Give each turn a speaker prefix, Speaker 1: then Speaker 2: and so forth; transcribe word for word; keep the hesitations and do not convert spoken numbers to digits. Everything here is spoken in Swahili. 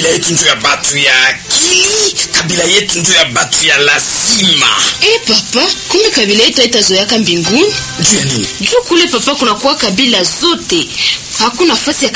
Speaker 1: kabila yetu ndio ya batu ya akili, kabila yetu ndio ya batu ya lazima.
Speaker 2: Eh papa, kumbe kabila yetu haitazoeaka mbinguni?
Speaker 1: Ndio nini?
Speaker 2: Juu kule papa kuna kuwa kabila zote. Hakuna nafasi ya